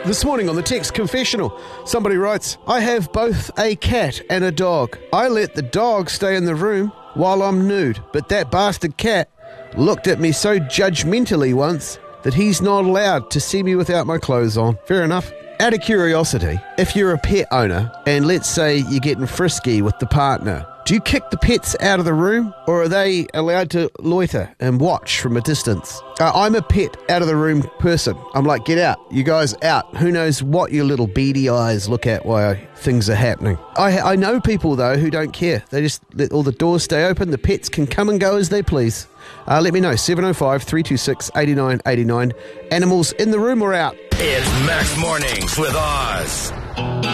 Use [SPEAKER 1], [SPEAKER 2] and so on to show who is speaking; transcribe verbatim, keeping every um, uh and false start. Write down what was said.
[SPEAKER 1] This morning on the text confessional, somebody writes, I have both a cat and a dog. I let the dog stay in the room while I'm nude, but that bastard cat looked at me so judgmentally once that he's not allowed to see me without my clothes on. Fair enough. Out of curiosity, if you're a pet owner and let's say you're getting frisky with the partner, do you kick the pets out of the room or are they allowed to loiter and watch from a distance? Uh, I'm a pet out of the room person. I'm like, get out. You guys out. Who knows what your little beady eyes look at while things are happening. I, I know people, though, who don't care. They just let all the doors stay open. The pets can come and go as they please. Uh, let me know. seven oh five, three two six, eight nine eight nine. Animals in the room or out?
[SPEAKER 2] It's Max Mornings with Oz.